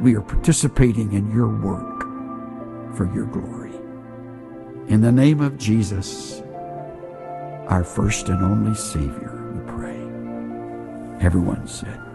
We are participating in your work for your glory. In the name of Jesus, our first and only Savior, we pray. Everyone said,